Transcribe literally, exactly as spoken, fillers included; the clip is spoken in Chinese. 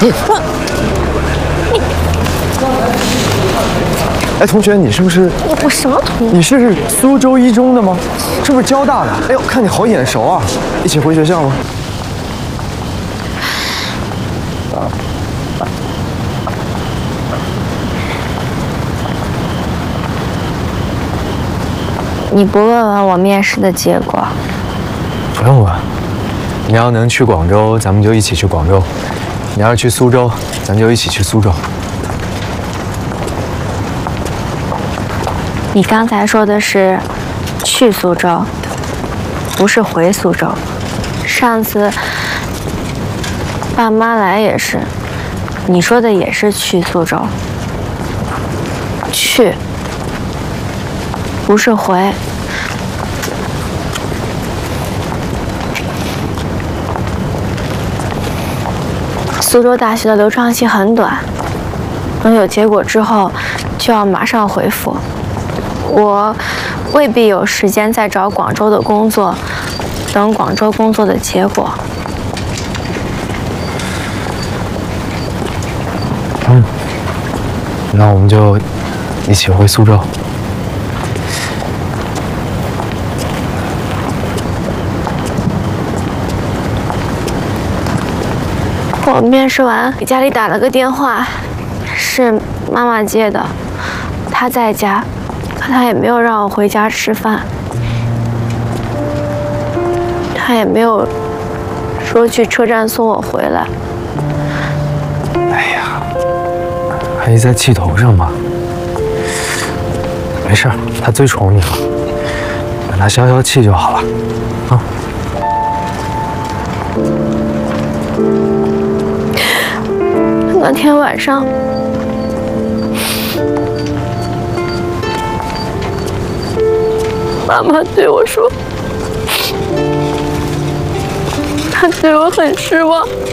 哎，同学，你是不是？ 我我什么同学？ 你是苏州一中的吗？是不是交大的？哎呦，看你好眼熟啊！一起回学校吗？ 你不问问我面试的结果？ 不用问。你要能去广州，咱们就一起去广州；你要是去苏州，咱就一起去苏州。 你刚才说的是去苏州，不是回苏州。上次爸妈来也是，你说的也是去苏州。去，不是回。苏州大学的流畅期很短，等有结果之后，就要马上回复。我未必有时间再找广州的工作，等广州工作的结果。 嗯，那我们就一起回苏州。 我面试完给家里打了个电话，是妈妈接的，她在家。他也没有让我回家吃饭，他也没有说去车站送我回来。 哎呀，还在气头上吗？没事，他最宠你了，让他消消气就好了，啊。 那天晚上。妈妈对我说，她对我很失望。